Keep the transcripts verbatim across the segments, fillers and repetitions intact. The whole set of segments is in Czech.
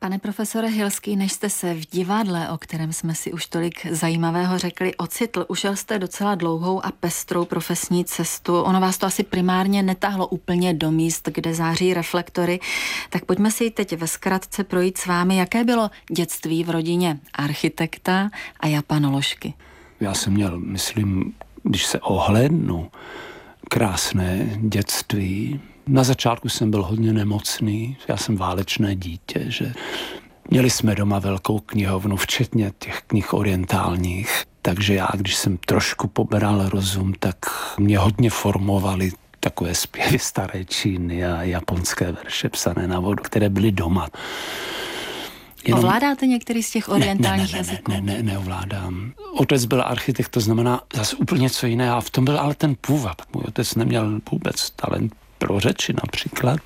Pane profesore Hilský, než jste se v divadle, o kterém jsme si už tolik zajímavého řekli, ocitl, ušel jste docela dlouhou a pestrou profesní cestu. Ono vás to asi primárně netáhlo úplně do míst, kde září reflektory. Tak pojďme si teď ve zkratce projít s vámi, jaké bylo dětství v rodině architekta a japanoložky. Já jsem měl, myslím, když se ohlédnu, krásné dětství. Na začátku jsem byl hodně nemocný, já jsem válečné dítě, že měli jsme doma velkou knihovnu, včetně těch knih orientálních, takže já, když jsem trošku poberal rozum, tak mě hodně formovali takové zpěvy staré Číny a japonské verše psané na vodu, které byly doma. Jenom... Ovládáte některý z těch orientálních ne, ne, ne, jazyků? Ne, ne, ne, neovládám. Otec byl architekt, to znamená zase úplně něco jiného. A v tom byl ale ten půvab. Můj otec neměl vůbec talent pro řeči například,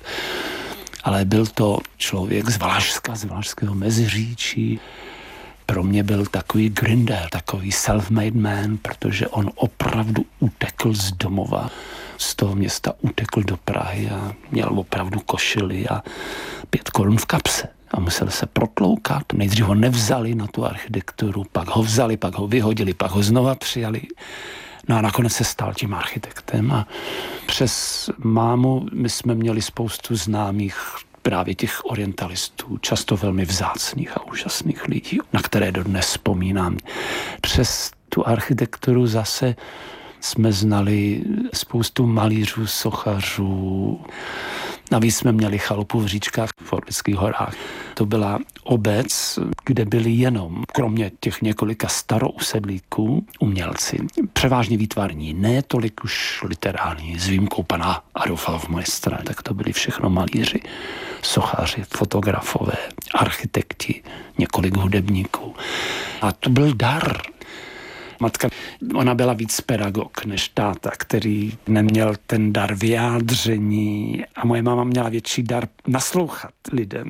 ale byl to člověk z Valašska, z Valašského Meziříčí. Pro mě byl takový grinder, takový self-made man, protože on opravdu utekl z domova. Z toho města utekl do Prahy a měl opravdu košili a pět korun v kapse. A musel se protloukat. Nejdřív ho nevzali na tu architekturu, pak ho vzali, pak ho vyhodili, pak ho znova přijali. No a nakonec se stal tím architektem a přes mámu my jsme měli spoustu známých právě těch orientalistů, často velmi vzácných a úžasných lidí, na které dodnes vzpomínám. Přes tu architekturu zase jsme znali spoustu malířů, sochařů. Navíc jsme měli chalupu v Říčkách v Orlických horách. To byla obec, kde byli jenom, kromě těch několika starousedlíků, umělci. Převážně výtvarní, ne tolik už literární, s výjimkou pana Adolfa Hofmeistera, tak to byli všechno malíři, sochaři, fotografové, architekti, několik hudebníků. A to byl dar. Matka, ona byla víc pedagog než táta, který neměl ten dar vyjádření a moje máma měla větší dar naslouchat lidem.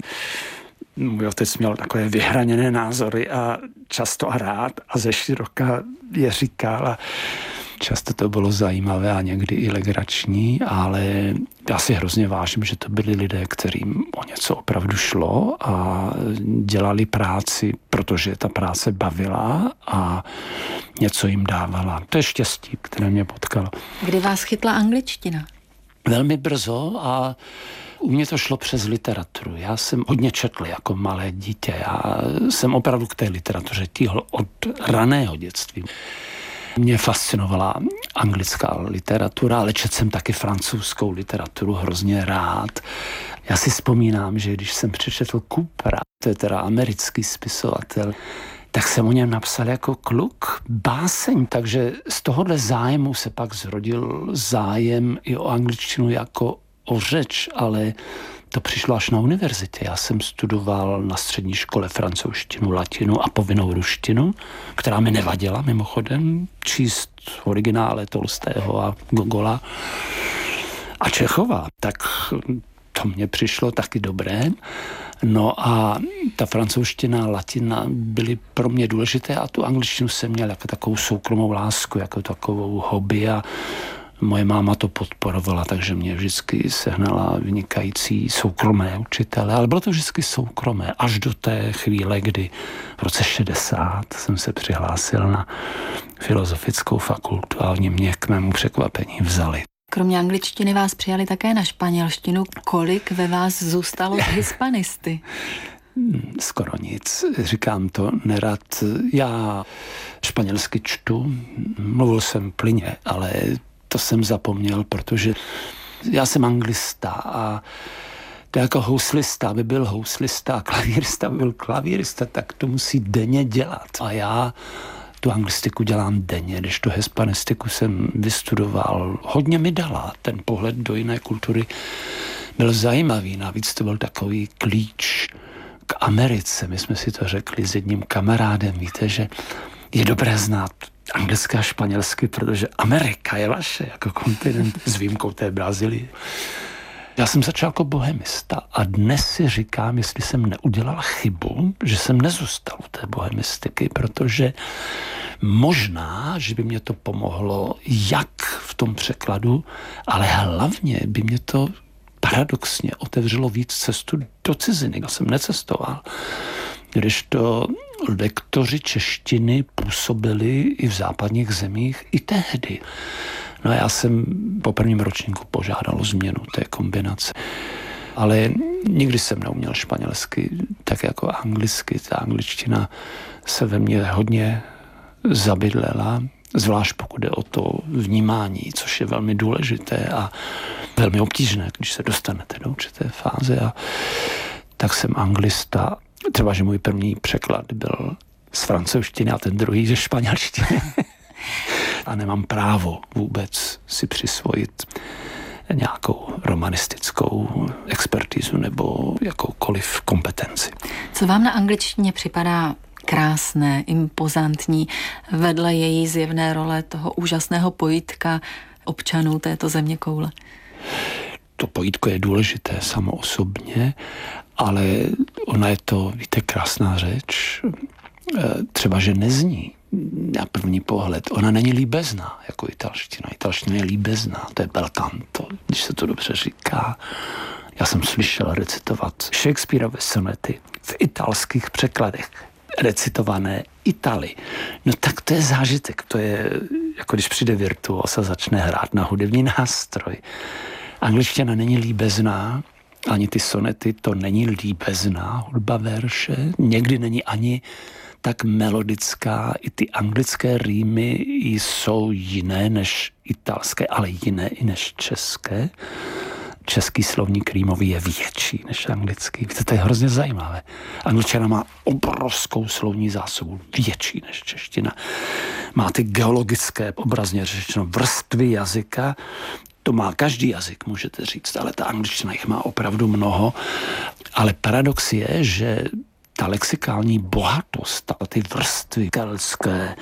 Můj otec měl takové vyhraněné názory a často a rád a ze široka je říkal a často to bylo zajímavé a někdy i legrační, ale já si hrozně vážím, že to byli lidé, kterým o něco opravdu šlo a dělali práci, protože ta práce bavila a něco jim dávala. To je štěstí, které mě potkalo. Kdy vás chytla angličtina? Velmi brzo a u mě to šlo přes literaturu. Já jsem hodně četl jako malé dítě. Já jsem opravdu k té literatuře tíhl od raného dětství. Mě fascinovala anglická literatura, ale četl jsem taky francouzskou literaturu hrozně rád. Já si vzpomínám, že když jsem přečetl Coopera, to je teda americký spisovatel, tak jsem o něm napsal jako kluk báseň. Takže z tohohle zájmu se pak zrodil zájem i o angličtinu jako o řeč, ale to přišlo až na univerzitě. Já jsem studoval na střední škole francouzštinu, latinu a povinnou ruštinu, která mi nevadila mimochodem číst originále Tolstého a Gogola a Čechova. Tak to mně přišlo taky dobré. No a ta francouzština, latina byly pro mě důležité a tu angličtinu jsem měl jako takovou soukromou lásku, jako takovou hobby a moje máma to podporovala, takže mě vždycky sehnala vynikající soukromé učitele, ale bylo to vždycky soukromé, až do té chvíle, kdy v roce šedesát jsem se přihlásil na filozofickou fakultu a oni mě k mému překvapení vzali. Kromě angličtiny vás přijali také na španělštinu. Kolik ve vás zůstalo z hispanisty? Skoro nic. Říkám to nerad. Já španělsky čtu, mluvil jsem plyně, ale to jsem zapomněl, protože já jsem anglista a to jako houslista, aby byl houslista a klavírista, aby byl klavírista, tak to musí denně dělat. A já tu anglistiku dělám denně, když tu hispanistiku jsem vystudoval. Hodně mi dala, ten pohled do jiné kultury byl zajímavý, navíc to byl takový klíč k Americe. My jsme si to řekli s jedním kamarádem, víte, že je dobré znát anglicky a španělsky, protože Amerika je vaše jako kontinent s výjimkou té Brazílie. Já jsem začal jako bohemista a dnes si říkám, jestli jsem neudělal chybu, že jsem nezůstal u té bohemistiky, protože možná, že by mě to pomohlo jak v tom překladu, ale hlavně by mě to paradoxně otevřelo víc cestu do ciziny. Já jsem necestoval. Když to lektoři češtiny působili i v západních zemích i tehdy. No a já jsem po prvním ročníku požádal o změnu té kombinace. Ale nikdy jsem neuměl španělsky tak jako anglicky. Ta angličtina se ve mně hodně zabydlela, zvlášť pokud jde o to vnímání, což je velmi důležité a velmi obtížné, když se dostanete do určité fáze. A tak jsem anglista. Třeba, že můj první překlad byl z francouzštiny a ten druhý ze španělštiny. A nemám právo vůbec si přisvojit nějakou romanistickou expertizu nebo jakoukoliv kompetenci. Co vám na angličtině připadá krásné, impozantní, vedle její zjevné role toho úžasného pojítka občanů této zeměkoule? To pojítko je důležité samo osobně, ale ona je to, víte, krásná řeč. Třeba, že nezní na první pohled. Ona není líbezná jako italština. Italština je líbezná, to je bel canto, když se to dobře říká. Já jsem slyšel recitovat Shakespeareovy sonety v italských překladech, recitované Itali. No tak to je zážitek, to je jako když přijde virtuos a začne hrát na hudební nástroj. Angličtina není líbezná, ani ty sonety, to není líbezná hudba verše, někdy není ani tak melodická, i ty anglické rýmy jsou jiné než italské, ale jiné i než české. Český slovník rýmový je větší než anglický. Víte, to je hrozně zajímavé. Angličtina má obrovskou slovní zásobu, větší než čeština. Má ty geologické, obrazně řečeno, vrstvy jazyka. To má každý jazyk, můžete říct, ale ta angličtina jich má opravdu mnoho. Ale paradox je, že ta lexikální bohatost, ty vrstvy keltské,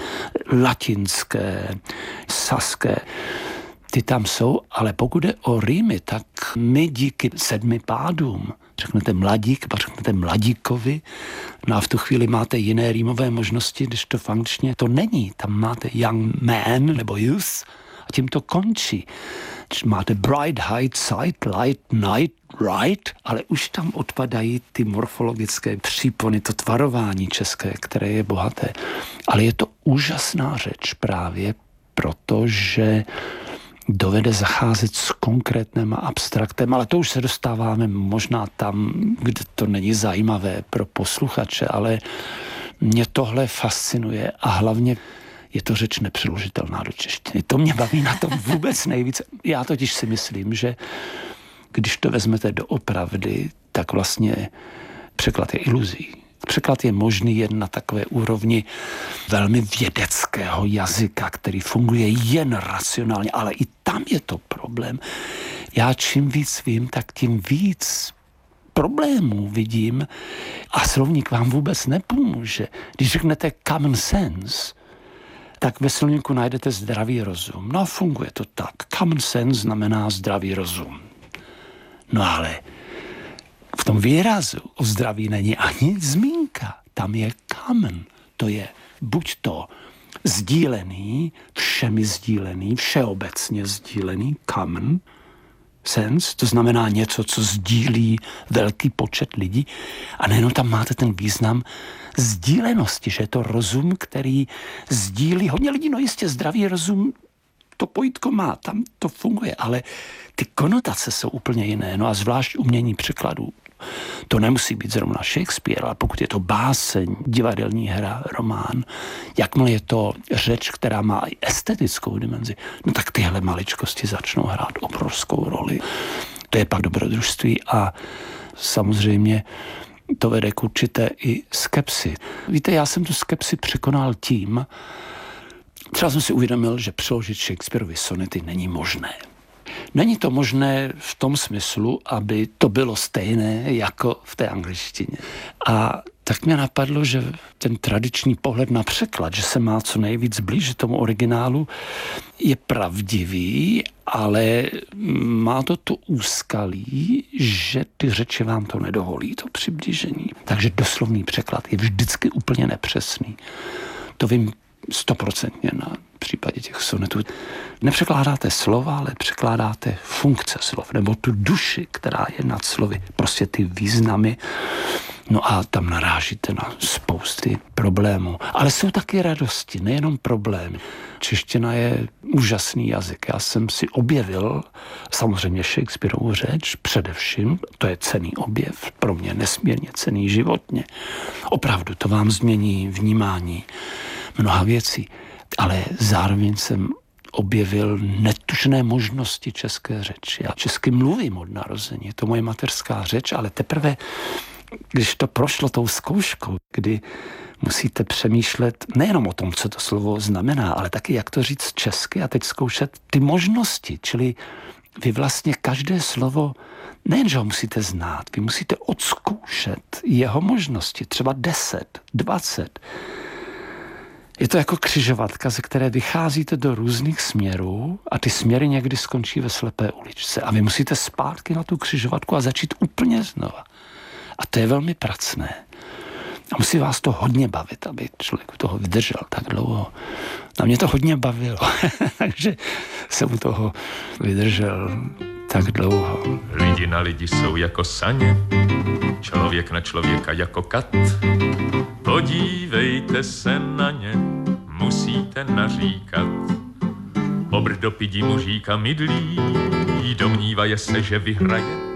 latinské, saské, ty tam jsou, ale pokud je o rýmy, tak my díky sedmi pádům, řeknete mladík, pak řeknete mladíkovi, no a v tu chvíli máte jiné rýmové možnosti, když to v angličtině to není. Tam máte young man nebo youth a tím to končí. Máte bright, height, sight, light, night, right, ale už tam odpadají ty morfologické přípony, to tvarování české, které je bohaté. Ale je to úžasná řeč právě protože dovede zacházet s konkrétním abstraktem, ale to už se dostáváme možná tam, kde to není zajímavé pro posluchače, ale mě tohle fascinuje a hlavně je to řeč nepřeložitelná do češtiny. To mě baví na tom vůbec nejvíc. Já totiž si myslím, že když to vezmete doopravdy, tak vlastně překlad je iluzí. Překlad je možný jen na takové úrovni velmi vědeckého jazyka, který funguje jen racionálně, ale i tam je to problém. Já čím víc vím, tak tím víc problémů vidím a slovník vám vůbec nepomůže. Když řeknete common sense, tak ve slovníku najdete zdravý rozum. No funguje to tak. Common sense znamená zdravý rozum. No ale v tom výrazu o zdraví není ani zmínka. Tam je common. To je buď to sdílený, všemi sdílený, všeobecně sdílený, common sense, to znamená něco, co sdílí velký počet lidí. A nejenom tam máte ten význam sdílenosti, že je to rozum, který sdílí hodně lidí. No jistě, zdravý rozum, to pojítko má, tam to funguje, ale ty konotace jsou úplně jiné. No a zvlášť umění překladů. To nemusí být zrovna Shakespeare, ale pokud je to báseň, divadelní hra, román, jakmile je to řeč, která má i estetickou dimenzi, no tak tyhle maličkosti začnou hrát obrovskou roli. To je pak dobrodružství a samozřejmě to vede k určité i skepsi. Víte, já jsem tu skepsi překonal tím, třeba jsem si uvědomil, že přeložit Shakespeareovy sonety není možné. Není to možné v tom smyslu, aby to bylo stejné jako v té angličtině. A tak mě napadlo, že ten tradiční pohled na překlad, že se má co nejvíc blížit tomu originálu, je pravdivý, ale má to tu úskalí, že ty řeči vám to nedovolí, to přiblížení. Takže doslovný překlad je vždycky úplně nepřesný. To vím stoprocentně na případě těch sonetů. Nepřekládáte slova, ale překládáte funkce slov, nebo tu duši, která je nad slovy, prostě ty významy. No a tam narážíte na spousty problémů. Ale jsou taky radosti, nejenom problémy. Čeština je úžasný jazyk. Já jsem si objevil samozřejmě Shakespearovu řeč, především, to je cenný objev, pro mě nesmírně cenný životně. Opravdu, to vám změní vnímání mnoha věcí. Ale zároveň jsem objevil netušné možnosti české řeči. Já česky mluvím od narození, je to moje mateřská řeč, ale teprve, když to prošlo tou zkouškou, kdy musíte přemýšlet nejenom o tom, co to slovo znamená, ale taky, jak to říct česky a teď zkoušet ty možnosti, čili vy vlastně každé slovo nejenže ho musíte znát, vy musíte odzkoušet jeho možnosti, třeba deset, dvacet. Je to jako křižovatka, ze které vycházíte do různých směrů a ty směry někdy skončí ve slepé uličce. A vy musíte zpátky na tu křižovatku a začít úplně znova. A to je velmi pracné. A musí vás to hodně bavit, aby člověk u toho vydržel tak dlouho. A mě to hodně bavilo, takže jsem u toho vydržel tak dlouho. Lidi na lidi jsou jako saně, člověk na člověka jako kat. Podívejte se na ně, musíte naříkat. Obr do pidi mu říká mydlí, domnívaje se, že vyhraje.